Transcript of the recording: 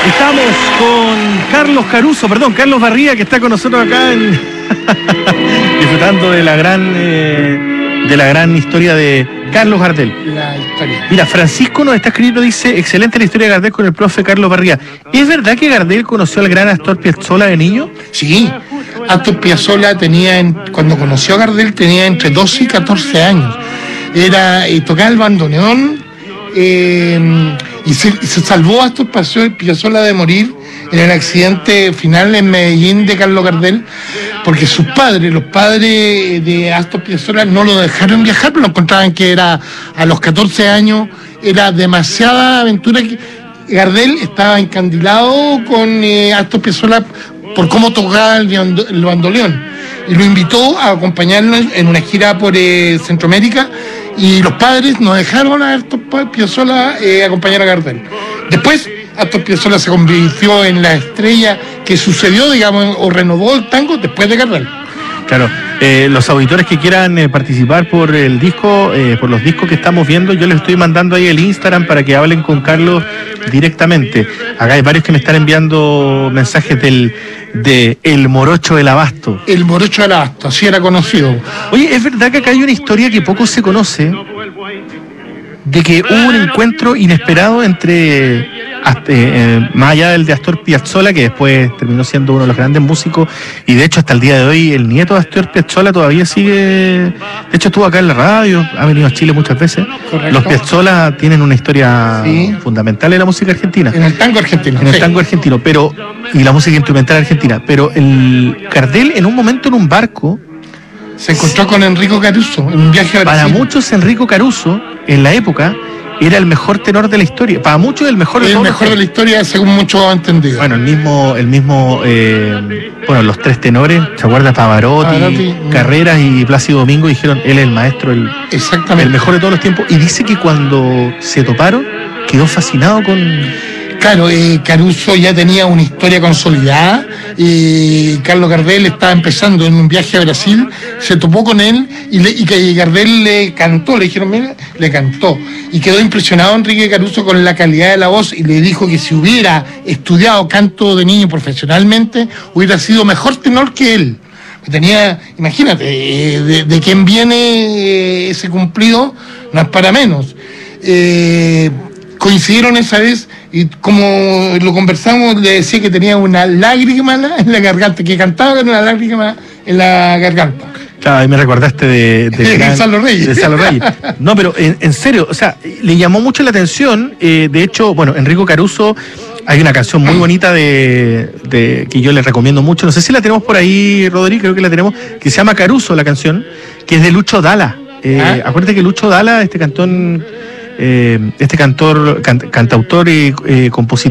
Estamos con Carlos Barría, que está con nosotros acá disfrutando de la gran historia de Carlos Gardel. La historia. Mira, Francisco nos está escribiendo, dice: excelente la historia de Gardel con el profe Carlos Barría. ¿Es verdad que Gardel conoció al gran Astor Piazzolla de niño? Sí, Astor Piazzolla cuando conoció a Gardel tenía entre 12 y 14 años. Tocaba el bandoneón. Y se salvó a Astor Piazzolla de morir en el accidente final en Medellín de Carlos Gardel, porque los padres de Astor Piazzolla no lo dejaron viajar, pero lo encontraban que a los 14 años era demasiada aventura. Gardel estaba encandilado con Astor Piazzolla por cómo tocaba el bandoneón, y lo invitó a acompañarlo en una gira por Centroamérica, y los padres no dejaron a Astor Piazzolla acompañar a Gardel. Después Astor Piazzolla se convirtió en la estrella que sucedió, digamos, o renovó el tango después de Gardel. Claro, los auditores que quieran participar por el disco, por los discos que estamos viendo, yo les estoy mandando ahí el Instagram para que hablen con Carlos directamente. Acá hay varios que me están enviando mensajes de El Morocho del Abasto. El Morocho del Abasto, así era conocido. Oye, es verdad que acá hay una historia que poco se conoce, de que hubo un encuentro inesperado entre, más allá del de Astor Piazzolla, que después terminó siendo uno de los grandes músicos, y de hecho hasta el día de hoy el nieto de Astor Piazzolla todavía sigue, de hecho estuvo acá en la radio, ha venido a Chile muchas veces. Correcto. Los Piazzolla tienen una historia fundamental en la música argentina. En el tango argentino. En el tango argentino, y la música instrumental argentina, pero el Gardel en un momento en un barco se encontró con Enrico Caruso en un viaje a Brasil. Para muchos Enrico Caruso, en la época, era el mejor tenor de la historia. Para muchos el mejor de la historia, según muchos han entendido. Bueno, los tres tenores, ¿se acuerda? Pavarotti, Carreras y Plácido Domingo dijeron, él es el maestro, exactamente, el mejor de todos los tiempos. Y dice que cuando se toparon, quedó fascinado con... Claro, Caruso ya tenía una historia consolidada, Carlos Gardel estaba empezando en un viaje a Brasil, se topó con él y que Gardel le cantó, le dijeron, mira, le cantó. Y quedó impresionado Enrique Caruso con la calidad de la voz y le dijo que si hubiera estudiado canto de niño profesionalmente, hubiera sido mejor tenor que él. Tenía, imagínate, de quién viene ese cumplido, no es para menos. Coincidieron esa vez y como lo conversamos, le decía que tenía una lágrima en la garganta, que cantaba con una lágrima en la garganta. Claro, ahí me recordaste de Salo Reyes. De Salo Reyes. No, pero en serio, o sea, le llamó mucho la atención. De hecho, bueno, Enrico Caruso, hay una canción muy bonita que yo le recomiendo mucho. No sé si la tenemos por ahí, Rodrigo, creo que la tenemos, que se llama Caruso, la canción, que es de Lucho Dalla. Acuérdate que Lucho Dalla, este cantor, cantautor y compositor